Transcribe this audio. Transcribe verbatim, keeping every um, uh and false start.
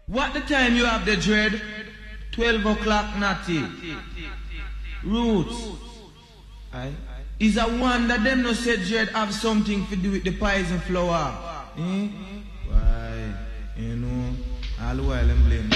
What the time you have the dread? twelve o'clock natty. Roots. Aye. Is a wonder them no say dread have something to do with the poison flower. Eh? Why? You know, all the while I'm blame.